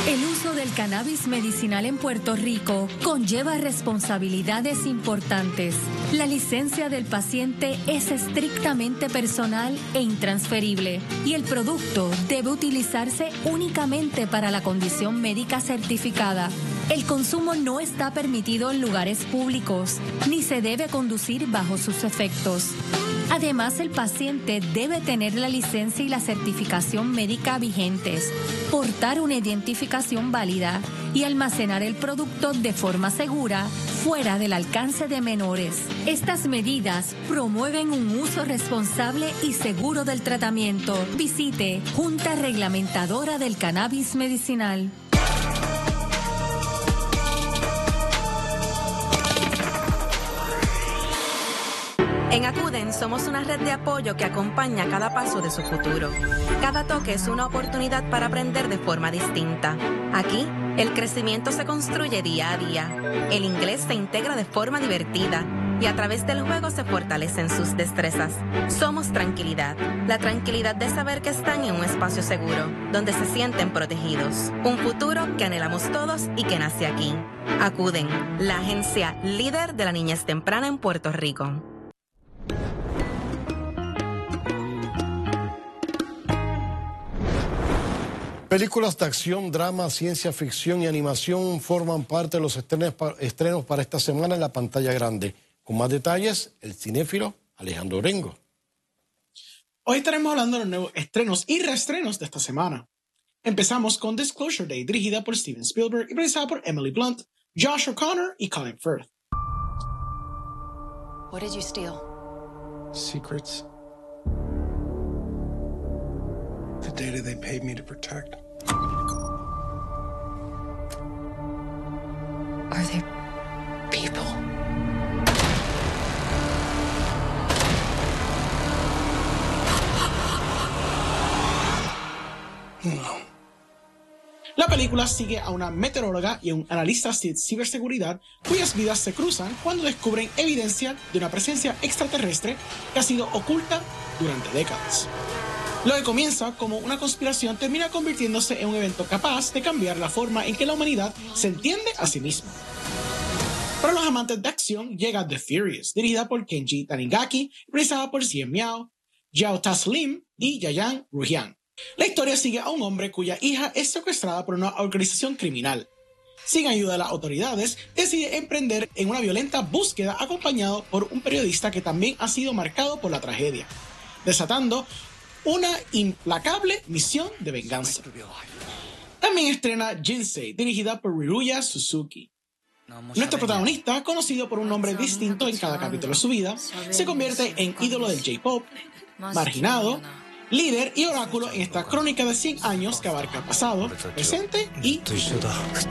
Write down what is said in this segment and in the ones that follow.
El uso del cannabis medicinal en Puerto Rico conlleva responsabilidades importantes. La licencia del paciente es estrictamente personal e intransferible y el producto debe utilizarse únicamente para la condición médica certificada. El consumo no está permitido en lugares públicos, ni se debe conducir bajo sus efectos. Además, el paciente debe tener la licencia y la certificación médica vigentes, portar una identificación válida y almacenar el producto de forma segura, fuera del alcance de menores. Estas medidas promueven un uso responsable y seguro del tratamiento. Visite Junta Reglamentadora del Cannabis Medicinal. En Acuden somos una red de apoyo que acompaña cada paso de su futuro. Cada toque es una oportunidad para aprender de forma distinta. Aquí, el crecimiento se construye día a día. El inglés se integra de forma divertida y a través del juego se fortalecen sus destrezas. Somos tranquilidad, la tranquilidad de saber que están en un espacio seguro, donde se sienten protegidos. Un futuro que anhelamos todos y que nace aquí. Acuden, la agencia líder de la niñez temprana en Puerto Rico. Películas de acción, drama, ciencia ficción y animación forman parte de los estrenos para esta semana en la pantalla grande. Con más detalles, el cinéfilo Alejandro Orengo. Hoy estaremos hablando de los nuevos estrenos y reestrenos de esta semana. Empezamos con Disclosure Day, dirigida por Steven Spielberg y realizada por Emily Blunt, Josh O'Connor y Colin Firth. What did you steal? Secrets. The data they paid me to protect. Are they people? No. La película sigue a una meteoróloga y a un analista de ciberseguridad cuyas vidas se cruzan cuando descubren evidencia de una presencia extraterrestre que ha sido oculta durante décadas. Lo que comienza como una conspiración termina convirtiéndose en un evento capaz de cambiar la forma en que la humanidad se entiende a sí misma. Para los amantes de acción llega The Furious, dirigida por Kenji Tanigaki, realizada por Xian Miao, Zhao Taslim y Yayan Ruhian. La historia sigue a un hombre cuya hija es secuestrada por una organización criminal. Sin ayuda de las autoridades, decide emprender en una violenta búsqueda acompañado por un periodista que también ha sido marcado por la tragedia, desatando una implacable misión de venganza. También estrena Jinsei, dirigida por Hiroya Suzuki. Nuestro protagonista, conocido por un nombre distinto en cada capítulo de su vida, se convierte en ídolo del J-pop, marginado, líder y oráculo en esta crónica de 100 años que abarca pasado, presente y futuro.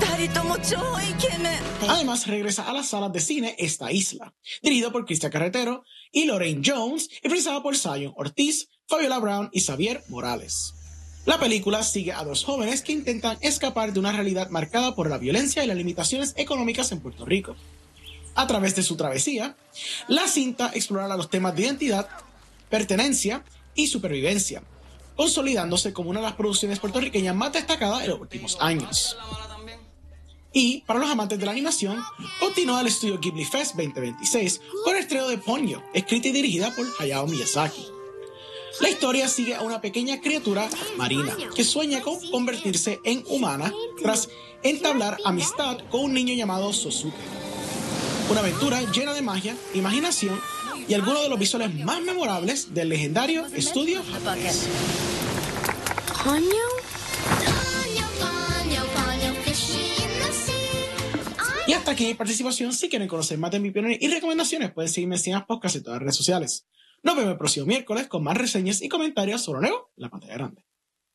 Además, regresa a las salas de cine Esta Isla, dirigido por Cristian Carretero y Lorraine Jones y realizado por Zion Ortiz, Fabiola Brown y Xavier Morales. La película sigue a dos jóvenes que intentan escapar de una realidad marcada por la violencia y las limitaciones económicas en Puerto Rico. A través de su travesía, la cinta explorará los temas de identidad, pertenencia y supervivencia, consolidándose como una de las producciones puertorriqueñas más destacadas en los últimos años. Y, para los amantes de la animación, continúa el estudio Ghibli Fest 2026 con el estreno de Ponyo, escrita y dirigida por Hayao Miyazaki. La historia sigue a una pequeña criatura marina que sueña con convertirse en humana tras entablar amistad con un niño llamado Sosuke. Una aventura llena de magia, imaginación y algunos de los visuales más memorables del legendario estudio japonés. Y hasta aquí mi participación. Si quieren conocer más de mi opinión y recomendaciones, pueden seguirme en Cinemas Podcast en todas las redes sociales. Nos vemos el próximo miércoles con más reseñas y comentarios sobre lo nuevo en la pantalla grande.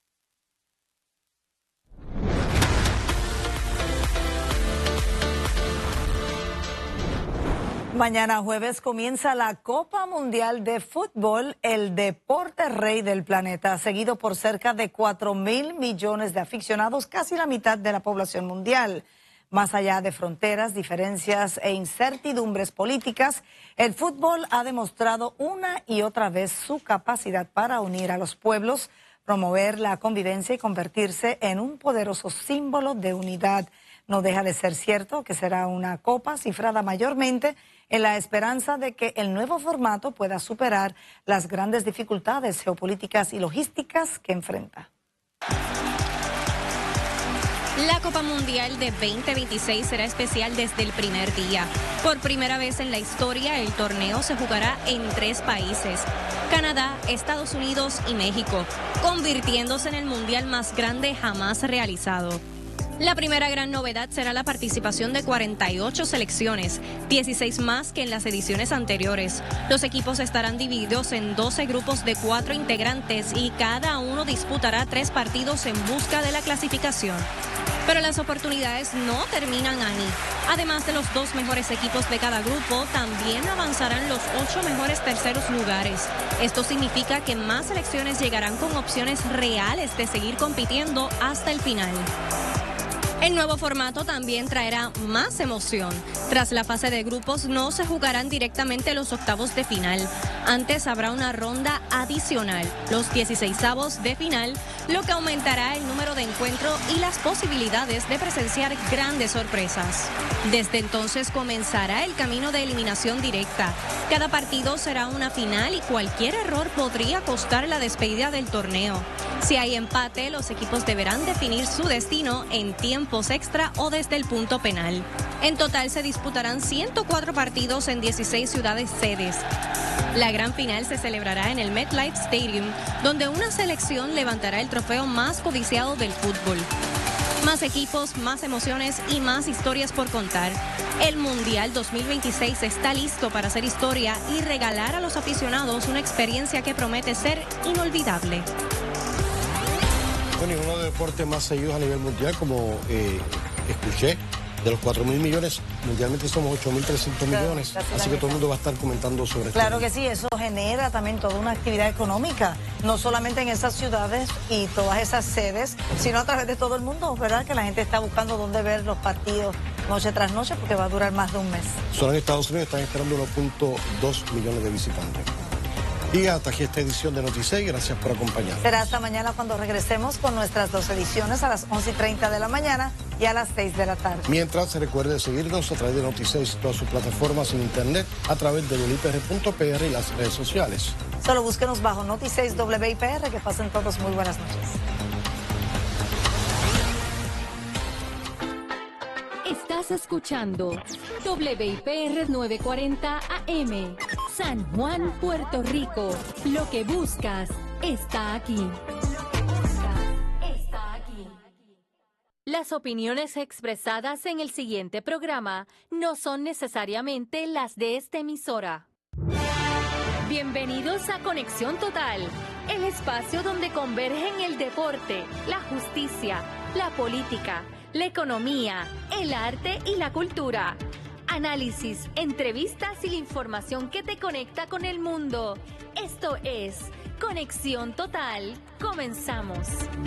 Mañana jueves comienza la Copa Mundial de Fútbol, el deporte rey del planeta, seguido por cerca de 4.000 millones de aficionados, casi la mitad de la población mundial. Más allá de fronteras, diferencias e incertidumbres políticas, el fútbol ha demostrado una y otra vez su capacidad para unir a los pueblos, promover la convivencia y convertirse en un poderoso símbolo de unidad. No deja de ser cierto que será una copa cifrada mayormente en la esperanza de que el nuevo formato pueda superar las grandes dificultades geopolíticas y logísticas que enfrenta. La Copa Mundial de 2026 será especial desde el primer día. Por primera vez en la historia, el torneo se jugará en 3 países: Canadá, Estados Unidos y México, convirtiéndose en el mundial más grande jamás realizado. La primera gran novedad será la participación de 48 selecciones, 16 más que en las ediciones anteriores. Los equipos estarán divididos en 12 grupos de 4 integrantes y cada uno disputará 3 partidos en busca de la clasificación. Pero las oportunidades no terminan ahí. Además de los 2 mejores equipos de cada grupo, también avanzarán los 8 mejores terceros lugares. Esto significa que más selecciones llegarán con opciones reales de seguir compitiendo hasta el final. El nuevo formato también traerá más emoción. Tras la fase de grupos no se jugarán directamente los octavos de final. Antes habrá una ronda adicional, los 16avos de final, lo que aumentará el número de encuentros y las posibilidades de presenciar grandes sorpresas. Desde entonces comenzará el camino de eliminación directa. Cada partido será una final y cualquier error podría costar la despedida del torneo. Si hay empate, los equipos deberán definir su destino en tiempos extra o desde el punto penal. En total se disputarán 104 partidos en 16 ciudades sedes. La gran final se celebrará en el MetLife Stadium, donde una selección levantará el trofeo más codiciado del fútbol. Más equipos, más emociones y más historias por contar. El Mundial 2026 está listo para hacer historia y regalar a los aficionados una experiencia que promete ser inolvidable. Bueno, y uno de los deportes más seguidos a nivel mundial, como escuché, de los 4.000 millones, mundialmente somos 8.300 millones, así que todo el mundo va a estar comentando sobre esto. Claro que sí, eso genera también toda una actividad económica, no solamente en esas ciudades y todas esas sedes, sino a través de todo el mundo, ¿verdad? Que la gente está buscando dónde ver los partidos noche tras noche porque va a durar más de un mes. Solo en Estados Unidos están esperando 1.2 millones de visitantes. Y hasta aquí esta edición de Noti6, gracias por acompañarnos. Será hasta mañana cuando regresemos con nuestras 2 ediciones a las 11:30 de la mañana y a las 6 de la tarde. Mientras, recuerde seguirnos a través de Noti6 y todas sus plataformas en internet, a través de unipr.pr y las redes sociales. Solo búsquenos bajo Noti6 WIPR, que pasen todos muy buenas noches. Estás escuchando WIPR 940 AM, San Juan, Puerto Rico. Lo que buscas está aquí. Las opiniones expresadas en el siguiente programa no son necesariamente las de esta emisora. Bienvenidos a Conexión Total, el espacio donde convergen el deporte, la justicia, la política, la economía, el arte y la cultura. Análisis, entrevistas y la información que te conecta con el mundo. Esto es Conexión Total. Comenzamos.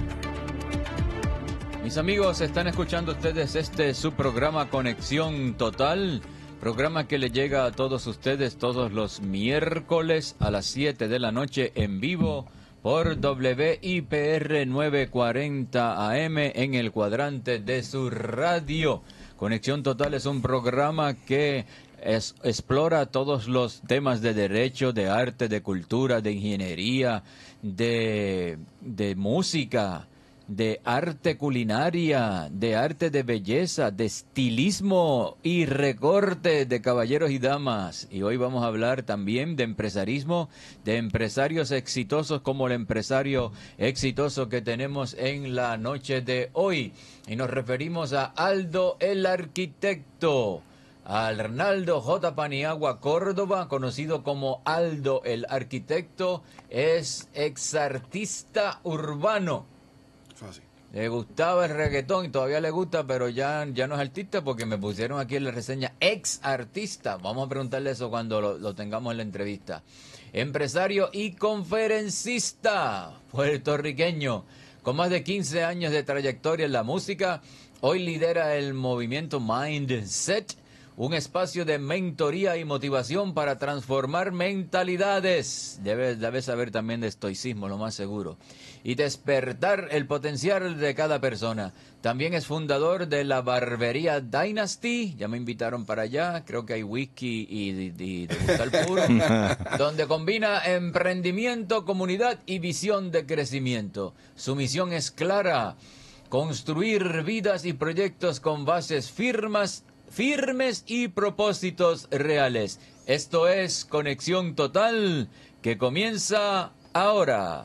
Mis amigos, están escuchando ustedes su programa Conexión Total, programa que le llega a todos ustedes todos los miércoles a las 7 de la noche en vivo por WIPR 940 AM en el cuadrante de su radio. Conexión Total es un programa que explora todos los temas de derecho, de arte, de cultura, de ingeniería, de música, de arte culinaria, de arte de belleza, de estilismo y recorte de caballeros y damas. Y hoy vamos a hablar también de empresarismo, de empresarios exitosos como el empresario exitoso que tenemos en la noche de hoy. Y nos referimos a Aldo el Arquitecto. A Arnaldo J. Paniagua Córdoba, conocido como Aldo el Arquitecto, es exartista urbano. Le gustaba el reggaetón y todavía le gusta, pero ya no es artista porque me pusieron aquí en la reseña ex artista. Vamos a preguntarle eso cuando lo tengamos en la entrevista. Empresario y conferencista puertorriqueño con más de 15 años de trayectoria en la música. Hoy lidera el movimiento Mindset, un espacio de mentoría y motivación para transformar mentalidades. Debes saber también de estoicismo, lo más seguro. Y despertar el potencial de cada persona. También es fundador de la barbería Dynasty. Ya me invitaron para allá. Creo que hay whisky y tal puro. Donde combina emprendimiento, comunidad y visión de crecimiento. Su misión es clara: construir vidas y proyectos con bases firmes y propósitos reales. Esto es Conexión Total, que comienza ahora.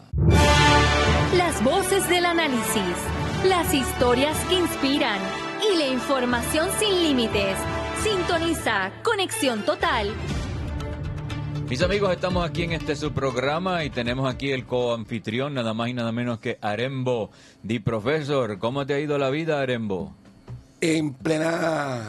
Las voces del análisis, las historias que inspiran y la información sin límites. Sintoniza Conexión Total. Mis amigos, estamos aquí en este subprograma y tenemos aquí el coanfitrión, nada más y nada menos que Arembo, The Professor. ¿Cómo te ha ido la vida, Arembo? En plena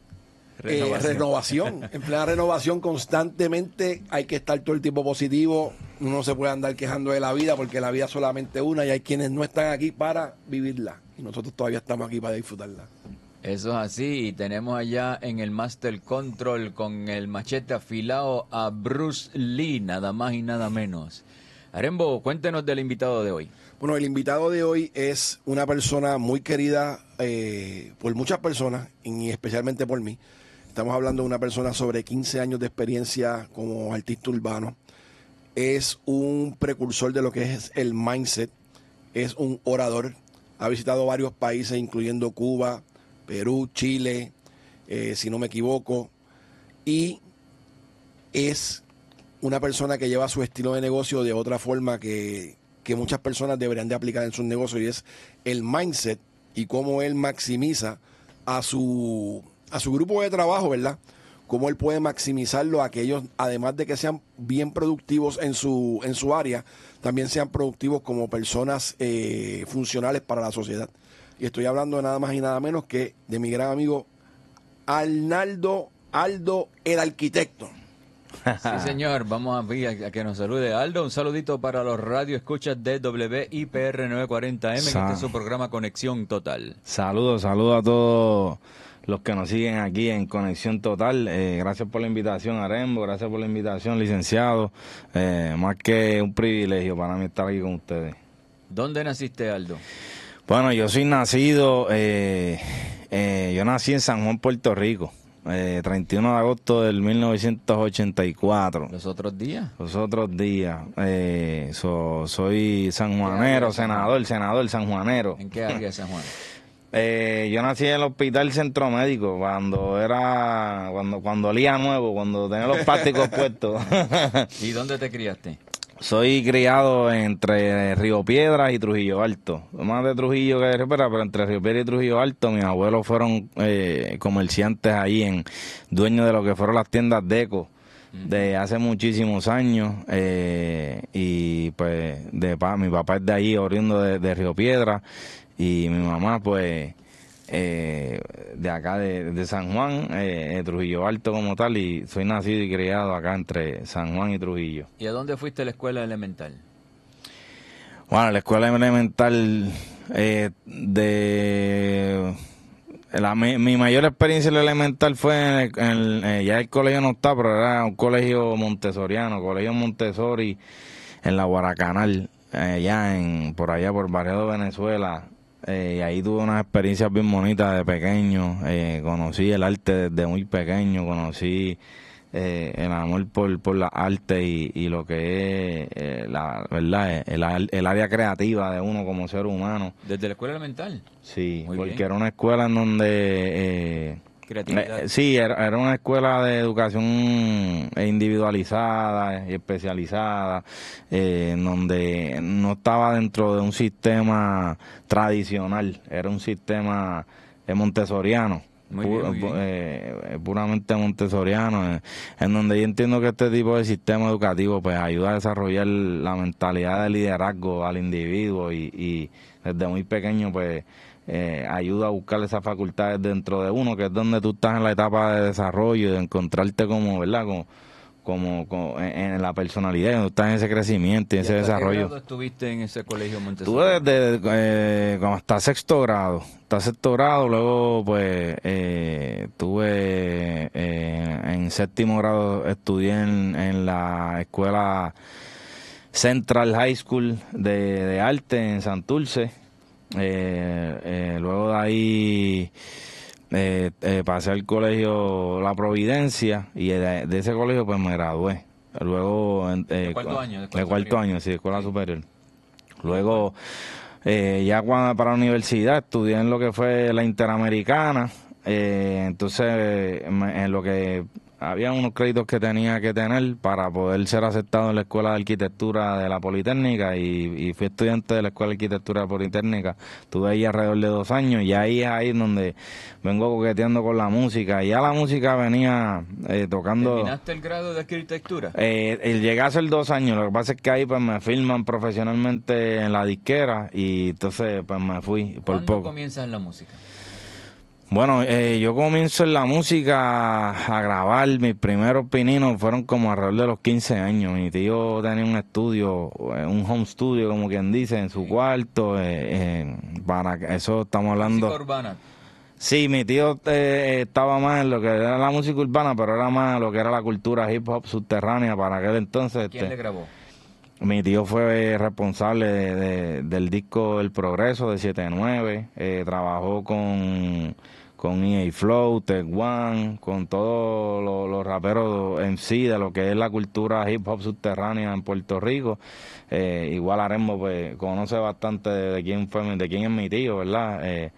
renovación. En plena renovación constantemente. Hay que estar todo el tiempo positivo. Uno no se puede andar quejando de la vida porque la vida es solamente una y hay quienes no están aquí para vivirla. Y nosotros todavía estamos aquí para disfrutarla. Eso es así, y tenemos allá en el Master Control con el machete afilado a Bruce Lee, nada más y nada menos. Arembo, cuéntenos del invitado de hoy. Bueno, el invitado de hoy es una persona muy querida por muchas personas, y especialmente por mí. Estamos hablando de una persona sobre 15 años de experiencia como artista urbano. Es un precursor de lo que es el mindset, es un orador, ha visitado varios países incluyendo Cuba, Perú, Chile, si no me equivoco, y es una persona que lleva su estilo de negocio de otra forma que muchas personas deberían de aplicar en sus negocios, y es el mindset y cómo él maximiza a su grupo de trabajo, ¿verdad? Cómo él puede maximizarlo a que ellos, además de que sean bien productivos en su área, también sean productivos como personas funcionales para la sociedad. Y estoy hablando de nada más y nada menos que de mi gran amigo Aldo, el arquitecto. Sí, señor. Vamos a que nos salude Aldo. Un saludito para los radioescuchas de WIPR 940M, en este es su programa Conexión Total. Saludos a todos los que nos siguen aquí en Conexión Total. Gracias por la invitación, Arembo. Gracias por la invitación, licenciado. Más que un privilegio para mí estar aquí con ustedes. ¿Dónde naciste, Aldo? Bueno, yo soy nacido, yo nací en San Juan, Puerto Rico, 31 de agosto del 1984. ¿Los otros días? Los otros días. Soy sanjuanero, senador sanjuanero. ¿En qué área de San Juan? Yo nací en el Hospital Centro Médico, cuando olía nuevo, cuando tenía los plásticos puestos. ¿Y dónde te criaste? Soy criado entre Río Piedras y Trujillo Alto. Más de Trujillo que de Río Piedras, pero entre Río Piedras y Trujillo Alto, mis abuelos fueron comerciantes ahí, dueños de lo que fueron las tiendas Deco de hace muchísimos años. Y pues mi papá es de ahí, oriundo de Río Piedras, y mi mamá pues de acá de San Juan, Trujillo Alto como tal, y soy nacido y criado acá entre San Juan y Trujillo. ¿Y a dónde fuiste a la escuela elemental? Bueno, la escuela elemental, mi mayor experiencia en la elemental fue ya el colegio no está, pero era un colegio montessoriano, colegio Montessori en la Guaracanal, por allá por Barrio de Venezuela. Y ahí tuve unas experiencias bien bonitas de pequeño. Conocí el arte desde muy pequeño, conocí el amor por la arte y lo que es la verdad, el área creativa de uno como ser humano. ¿Desde la escuela elemental? Sí, muy porque bien. Era una escuela en donde creatividad. Sí, era una escuela de educación individualizada y especializada, en donde no estaba dentro de un sistema tradicional, era un sistema montessoriano. Puramente montessoriano, en donde yo entiendo que este tipo de sistema educativo pues ayuda a desarrollar la mentalidad de liderazgo al individuo y desde muy pequeño pues ayuda a buscar esas facultades dentro de uno, que es donde tú estás en la etapa de desarrollo y de encontrarte como, ¿verdad? en la personalidad, cuando estás en ese crecimiento y en ese desarrollo. ¿Qué grado estuviste en ese colegio Montessori? Estuve desde como hasta sexto grado. Luego pues estuve en séptimo grado, estudié en la escuela Central High School de arte en Santurce. Luego de ahí pasé al colegio La Providencia y de ese colegio pues me gradué. Luego ¿De cuarto año? De cuarto año, sí, de escuela superior. Luego ya para la universidad estudié en lo que fue la Interamericana. Entonces en lo que había unos créditos que tenía que tener para poder ser aceptado en la Escuela de Arquitectura de la Politécnica y fui estudiante de la Escuela de Arquitectura de la Politécnica. Estuve ahí alrededor de 2 años y ahí es ahí donde vengo coqueteando con la música. Ya la música venía tocando... ¿Terminaste el grado de arquitectura? Llegué a hacer 2 años, lo que pasa es que ahí pues me filman profesionalmente en la disquera y entonces pues me fui por poco. ¿Cuándo comienzas en la música? Bueno, yo comienzo en la música a grabar. Mis primeros pininos fueron como alrededor de los 15 años. Mi tío tenía un estudio, un home studio, como quien dice, en su cuarto. Para eso estamos hablando... ¿Música urbana? Sí, mi tío estaba más en lo que era la música urbana, pero era más lo que era la cultura hip hop subterránea para aquel entonces. ¿Quién le grabó? Mi tío fue responsable del disco El Progreso de 7-9, trabajó con EA Flow, Tech One, con todos los raperos en sí de lo que es la cultura hip hop subterránea en Puerto Rico. Igual Arembo pues conoce bastante de quién es mi tío, ¿verdad?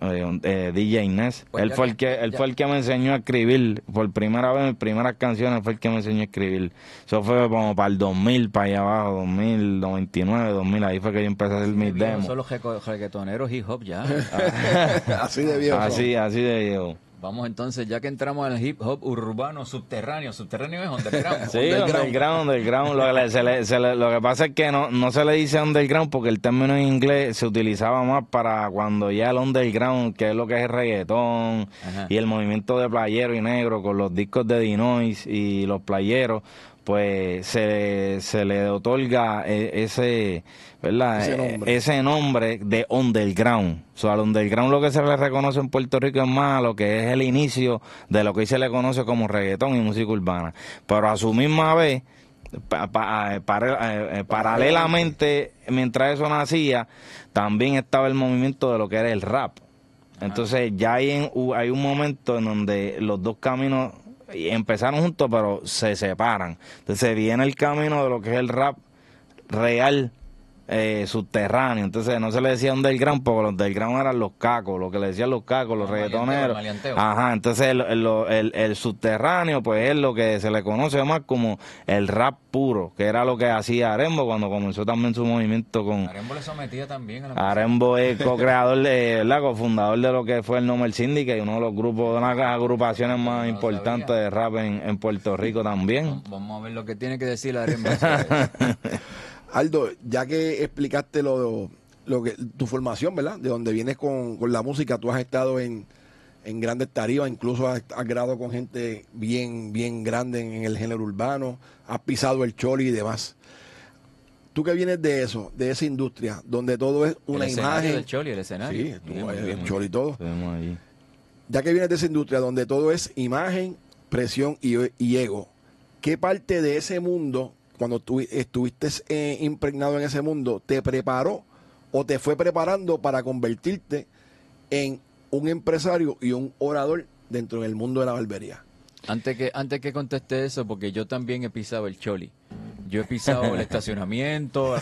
DJ Ness. Pues él fue el que me enseñó a escribir por primera vez. Mis primeras canciones fue el que me enseñó a escribir. Eso fue como para el 2000, para allá abajo, 2000, 99, 2000. Ahí fue que yo empecé a hacer mis demos. Son los reggaetoneros hip hop ya. Así de viejo. Así de viejo. Vamos entonces, ya que entramos al hip hop urbano subterráneo. Subterráneo es underground. Sí, underground. Lo que pasa es que no se le dice underground porque el término en inglés se utilizaba más para cuando ya el underground, que es lo que es el reggaetón. Ajá. Y el movimiento de playero y negro con los discos de Dinois y los playeros, pues se le otorga ese nombre de underground. O sea, al underground lo que se le reconoce en Puerto Rico es más lo que es el inicio de lo que hoy se le conoce como reggaetón y música urbana. Pero a su misma vez, paralelamente, mientras eso nacía, también estaba el movimiento de lo que era el rap. Entonces ya hay un momento en donde los dos caminos empezaron juntos, pero se separan. Entonces viene el camino de lo que es el rap real, subterráneo. Entonces no se le decía underground porque los underground eran los cacos, lo que le decían los cacos, los reggaetoneros. Ajá, entonces el subterráneo pues es lo que se le conoce más como el rap puro, que era lo que hacía Arembo cuando comenzó también su movimiento con... Arembo le sometía también a la música. Arembo es co-creador, cofundador de lo que fue el Nomer Syndicate, uno de los grupos, de las agrupaciones más importantes de rap en Puerto Rico también. Vamos a ver lo que tiene que decir Arembo. Aldo, ya que explicaste lo que tu formación, ¿verdad? De donde vienes con la música, tú has estado en grandes tarifas, incluso has grabado con gente bien grande en el género urbano, has pisado el choli y demás. Tú que vienes de eso, de esa industria, donde todo es una imagen. Del choli, el escenario. Sí, el choli y todo. Ya que vienes de esa industria, donde todo es imagen, presión y ego, ¿qué parte de ese mundo, cuando tú estuviste impregnado en ese mundo, te preparó o te fue preparando para convertirte en un empresario y un orador dentro del mundo de la barbería? Antes que conteste eso, porque yo también he pisado el choli. Yo he pisado el estacionamiento,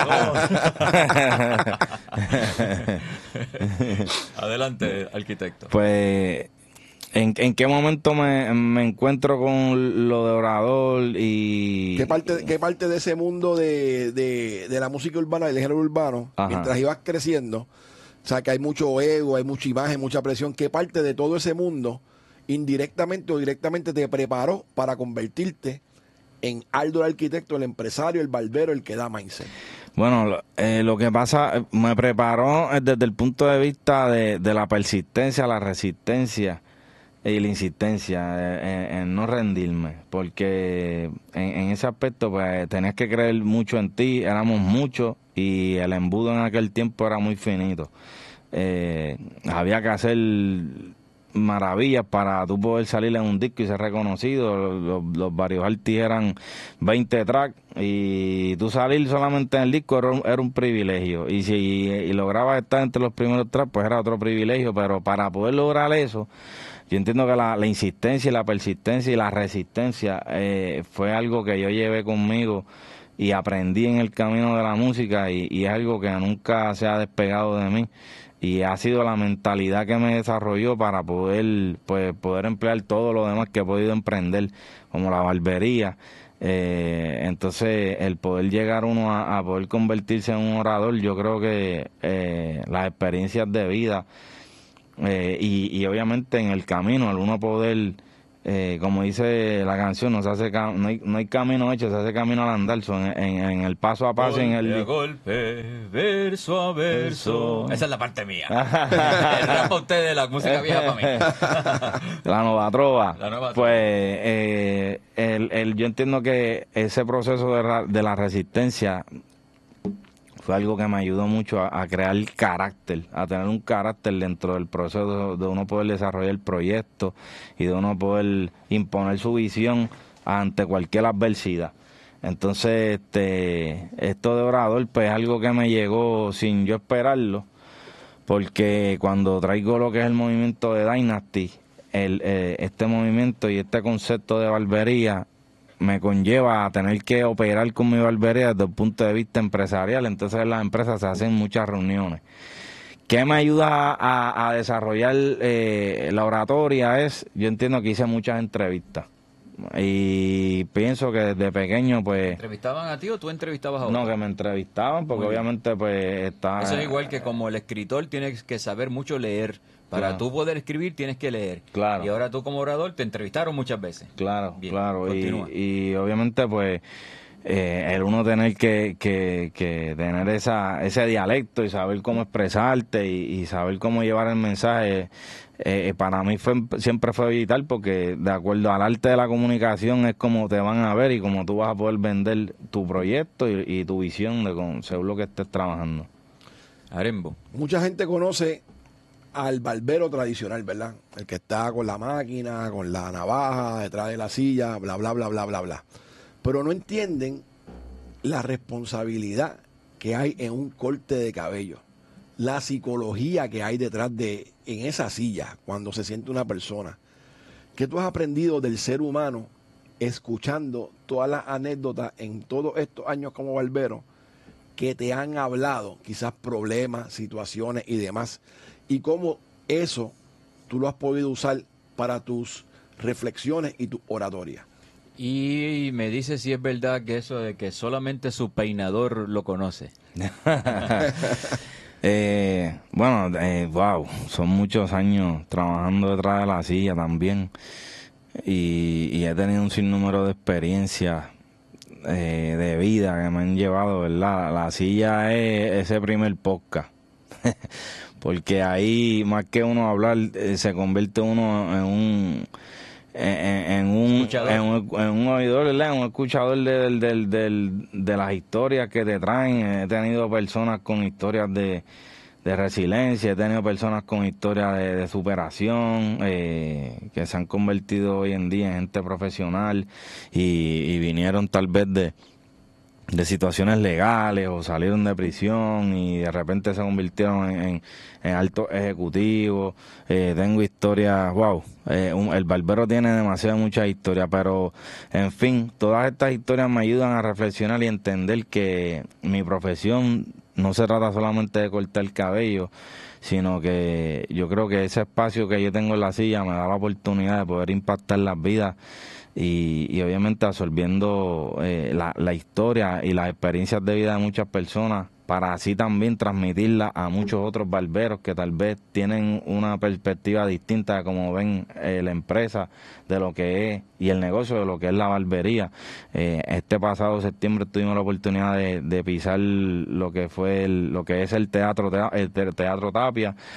Adelante, arquitecto. Pues... ¿En qué momento me encuentro con lo de orador y...? ¿Qué parte de ese mundo de la música urbana, del género urbano, ajá, mientras ibas creciendo, o sea, que hay mucho ego, hay mucha imagen, mucha presión, qué parte de todo ese mundo, indirectamente o directamente, te preparó para convertirte en Aldo el arquitecto, el empresario, el barbero, el que da mindset? Bueno, lo que pasa, me preparó desde el punto de vista de la persistencia, la resistencia, y la insistencia en no rendirme, porque en ese aspecto pues tenías que creer mucho en ti, éramos muchos y el embudo en aquel tiempo era muy finito. Había que hacer maravillas para tú poder salir en un disco y ser reconocido. Los varios artistas eran 20 tracks y tú salir solamente en el disco era un privilegio, y si lograbas estar entre los primeros tracks pues era otro privilegio, pero para poder lograr eso yo entiendo que la insistencia y la persistencia y la resistencia fue algo que yo llevé conmigo y aprendí en el camino de la música, y es algo que nunca se ha despegado de mí. Y ha sido la mentalidad que me desarrolló para poder emplear todo lo demás que he podido emprender, como la barbería. Entonces, el poder llegar uno a poder convertirse en un orador, yo creo que las experiencias de vida y obviamente en el camino, al uno poder, como dice la canción, no hay camino hecho, se hace camino al andar. En el paso a paso, golpe en el a golpe, verso a verso. Esa es la parte mía. El rap para ustedes, la música vieja para mí. La nueva trova. La nueva trova. Pues yo entiendo que ese proceso de la resistencia fue algo que me ayudó mucho a crear carácter, a tener un carácter dentro del proceso de uno poder desarrollar el proyecto y de uno poder imponer su visión ante cualquier adversidad. Entonces, esto de orador, pues es algo que me llegó sin yo esperarlo, porque cuando traigo lo que es el movimiento de Dynasty, este movimiento y este concepto de barbería me conlleva a tener que operar con mi barbería desde el punto de vista empresarial. Entonces en las empresas se hacen muchas reuniones. ¿Qué me ayuda a desarrollar la oratoria? Yo entiendo que hice muchas entrevistas y pienso que desde pequeño pues... ¿Entrevistaban a ti o tú entrevistabas a otro? No, que me entrevistaban, porque obviamente pues está... Eso es igual que como el escritor tienes que saber mucho leer. Para Claro. tú poder escribir tienes que leer. Claro. Y ahora tú como orador te entrevistaron muchas veces. Claro, Bien, claro. continúa. Y obviamente pues el uno tener que tener ese dialecto y saber cómo expresarte y saber cómo llevar el mensaje, para mí siempre fue vital, porque de acuerdo al arte de la comunicación es como te van a ver y como tú vas a poder vender tu proyecto y tu visión según lo que estés trabajando. Arembo. Mucha gente conoce al barbero tradicional, ¿verdad? El que está con la máquina, con la navaja, detrás de la silla, bla, bla, bla, bla, bla, bla. Pero no entienden la responsabilidad que hay en un corte de cabello, la psicología que hay detrás en esa silla, cuando se siente una persona. ¿Qué tú has aprendido del ser humano escuchando todas las anécdotas en todos estos años como barbero que te han hablado, quizás problemas, situaciones y demás? Y cómo eso tú lo has podido usar para tus reflexiones y tu oratoria. Y me dice si es verdad que eso de que solamente su peinador lo conoce. Wow, son muchos años trabajando detrás de la silla también. Y he tenido un sinnúmero de experiencias de vida que me han llevado, ¿verdad? La silla es ese primer podcast. Porque ahí, más que uno hablar, se convierte uno en un oidor, ¿verdad? Un escuchador de las historias que te traen. He tenido personas con historias de resiliencia, he tenido personas con historias de superación, que se han convertido hoy en día en gente profesional y vinieron tal vez de situaciones legales o salieron de prisión y de repente se convirtieron en altos ejecutivos. Tengo historias, el barbero tiene muchas historias, pero en fin, todas estas historias me ayudan a reflexionar y entender que mi profesión no se trata solamente de cortar el cabello, sino que yo creo que ese espacio que yo tengo en la silla me da la oportunidad de poder impactar las vidas y obviamente absorbiendo la historia y las experiencias de vida de muchas personas, para así también transmitirla a muchos otros barberos que tal vez tienen una perspectiva distinta de cómo ven la empresa, de lo que es, y el negocio de lo que es la barbería. Este pasado septiembre tuvimos la oportunidad de pisar lo que es el teatro Tapia,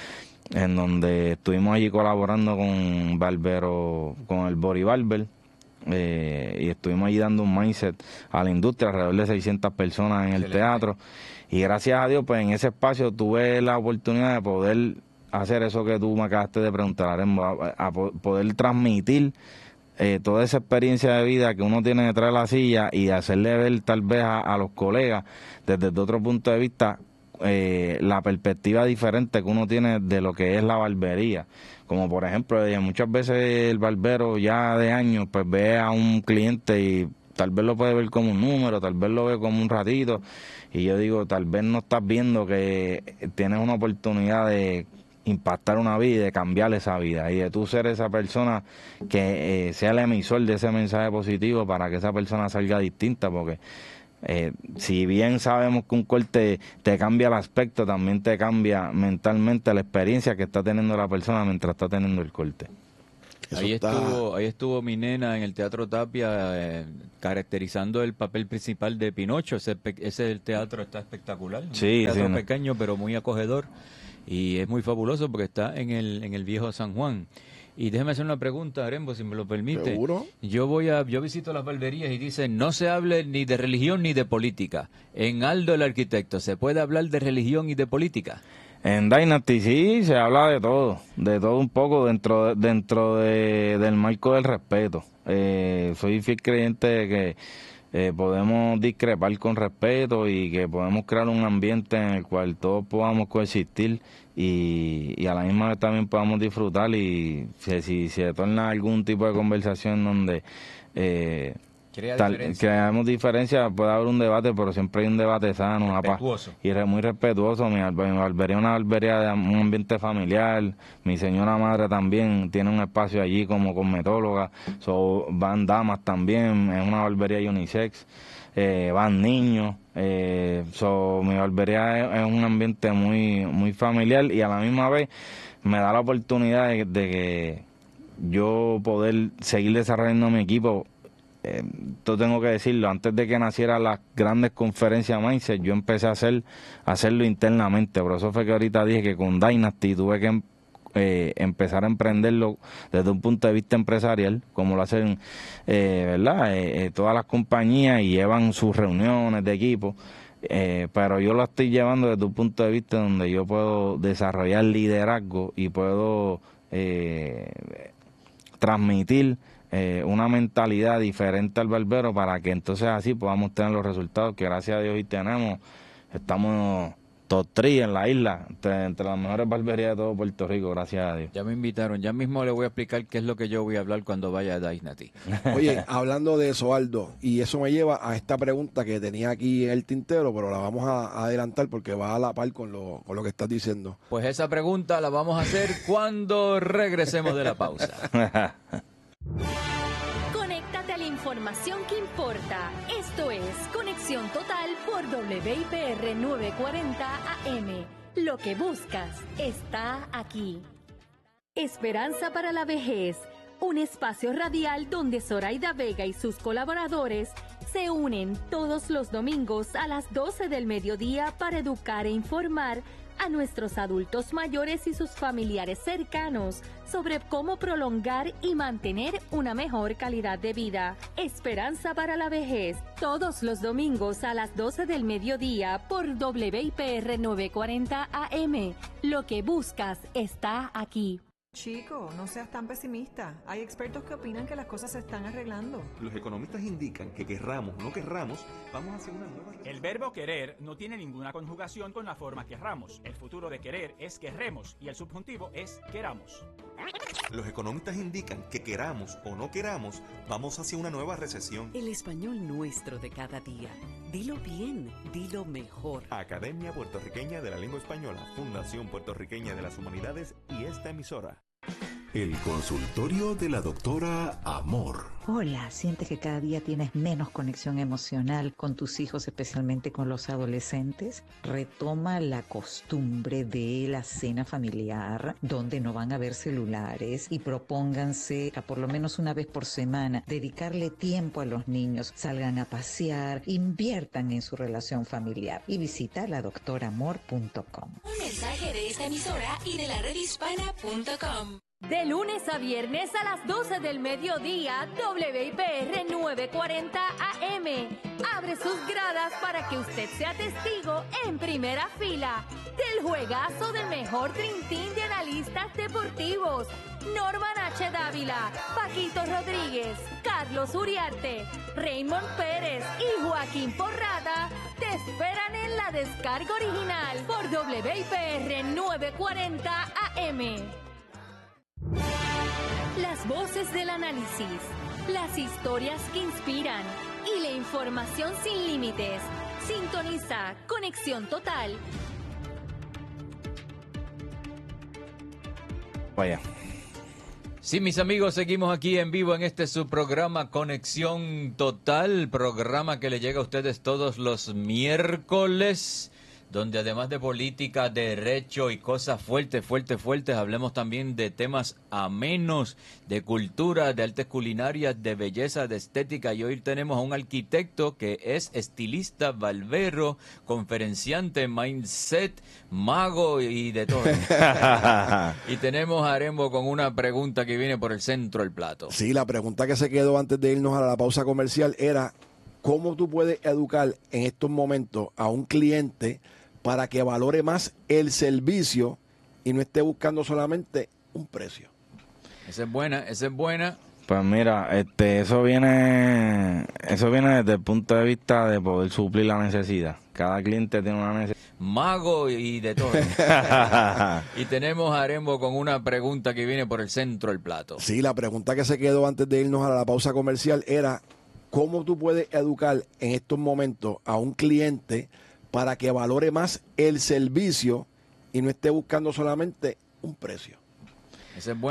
en donde estuvimos allí colaborando con Barbero, con el Body Barber, y estuvimos allí dando un mindset a la industria, alrededor de 600 personas en el teatro, y gracias a Dios, pues en ese espacio tuve la oportunidad de poder hacer eso que tú me acabaste de preguntar, a poder transmitir toda esa experiencia de vida que uno tiene detrás de la silla y hacerle ver tal vez a los colegas desde otro punto de vista la perspectiva diferente que uno tiene de lo que es la barbería. Como por ejemplo, muchas veces el barbero ya de años pues ve a un cliente y tal vez lo puede ver como un número, tal vez lo ve como un ratito, y yo digo, tal vez no estás viendo que tienes una oportunidad de impactar una vida y de cambiar esa vida, y de tú ser esa persona que sea el emisor de ese mensaje positivo para que esa persona salga distinta, porque si bien sabemos que un corte te cambia el aspecto, también te cambia mentalmente la experiencia que está teniendo la persona mientras está teniendo el corte. Ahí estuvo mi nena en el Teatro Tapia caracterizando el papel principal de Pinocho. Ese teatro está espectacular. Sí, un teatro sí, pequeño pero muy acogedor, y es muy fabuloso porque está en el viejo San Juan. Y déjeme hacer una pregunta, Arembo, si me lo permite. ¿Seguro? Yo visito las barberías y dicen, no se hable ni de religión ni de política. En Aldo el Arquitecto, ¿se puede hablar de religión y de política? En Dynasty sí, se habla de todo un poco dentro del marco del respeto. Soy fiel creyente de que podemos discrepar con respeto y que podemos crear un ambiente en el cual todos podamos coexistir y a la misma vez también podamos disfrutar, y si se torna algún tipo de conversación donde creamos diferencia, puede haber un debate, pero siempre hay un debate sano, y muy respetuoso. Mi barbería es una barbería de un ambiente familiar. Mi señora madre también tiene un espacio allí como cosmetóloga, van damas también, es una barbería unisex, van niños, mi barbería es un ambiente muy familiar, y a la misma vez me da la oportunidad de que yo poder seguir desarrollando mi equipo. Esto tengo que decirlo, antes de que naciera las grandes conferencias Mindset, yo empecé a hacerlo internamente. Por eso fue que ahorita dije que con Dynasty tuve que empezar a emprenderlo desde un punto de vista empresarial, como lo hacen todas las compañías, y llevan sus reuniones de equipo, pero yo lo estoy llevando desde un punto de vista donde yo puedo desarrollar liderazgo y puedo transmitir una mentalidad diferente al barbero, para que entonces así podamos tener los resultados que gracias a Dios hoy tenemos. Estamos top 3 en la isla, entre las mejores barberías de todo Puerto Rico, gracias a Dios. Ya me invitaron, ya mismo le voy a explicar qué es lo que yo voy a hablar cuando vaya a Dynasty. Oye, hablando de eso, Aldo, y eso me lleva a esta pregunta que tenía aquí en el tintero, pero la vamos a adelantar porque va a la par con lo que estás diciendo. Pues esa pregunta la vamos a hacer cuando regresemos de la pausa. Conéctate a la información que importa. Esto es Conexión Total por WIPR 940 AM. Lo que buscas está aquí. Esperanza para la Vejez, un espacio radial donde Zoraida Vega y sus colaboradores se unen todos los domingos a las 12 del mediodía para educar e informar a nuestros adultos mayores y sus familiares cercanos sobre cómo prolongar y mantener una mejor calidad de vida. Esperanza para la Vejez, todos los domingos a las 12 del mediodía por WIPR 940 AM. Lo que buscas está aquí. Chico, no seas tan pesimista. Hay expertos que opinan que las cosas se están arreglando. Los economistas indican que querramos o no querramos, vamos hacia una nueva... El verbo querer no tiene ninguna conjugación con la forma querramos. El futuro de querer es querremos y el subjuntivo es queramos. Los economistas indican que queramos o no queramos, vamos hacia una nueva recesión. El español nuestro de cada día. Dilo bien, dilo mejor. Academia Puertorriqueña de la Lengua Española, Fundación Puertorriqueña de las Humanidades y esta emisora. El consultorio de la doctora Amor. Hola, ¿sientes que cada día tienes menos conexión emocional con tus hijos, especialmente con los adolescentes? Retoma la costumbre de la cena familiar, donde no van a haber celulares, y propónganse a por lo menos una vez por semana dedicarle tiempo a los niños, salgan a pasear, inviertan en su relación familiar y visita ladoctoramor.com. Un mensaje de esta emisora y de la redhispana.com. De lunes a viernes a las 12 del mediodía, WIPR 940 AM abre sus gradas para que usted sea testigo en primera fila del juegazo del mejor Dream Team de analistas deportivos. Norman H. Dávila, Paquito Rodríguez, Carlos Uriarte, Raymond Pérez y Joaquín Porrada te esperan en la descarga original por WIPR 940 AM. Las voces del análisis, las historias que inspiran y la información sin límites. Sintoniza Conexión Total. Vaya. Sí, mis amigos, seguimos aquí en vivo en este su programa Conexión Total, programa que le llega a ustedes todos los miércoles, donde además de política, derecho y cosas fuertes, hablemos también de temas amenos, de cultura, de artes culinarias, de belleza, de estética. Y hoy tenemos a un arquitecto que es estilista, barbero, conferenciante, mindset, mago y de todo. Y tenemos a Arembo con una pregunta que viene por el centro del plato. Sí, la pregunta que se quedó antes de irnos a la pausa comercial era: ¿cómo tú puedes educar en estos momentos a un cliente para que valore más el servicio y no esté buscando solamente un precio? Esa es buena. Pues mira, eso viene desde el punto de vista de poder suplir la necesidad. Cada cliente tiene una necesidad. Mago y de todo. Y tenemos a Arembo con una pregunta que viene por el centro del plato. Sí, la pregunta que se quedó antes de irnos a la pausa comercial era: ¿cómo tú puedes educar en estos momentos a un cliente para que valore más el servicio y no esté buscando solamente un precio? Esa es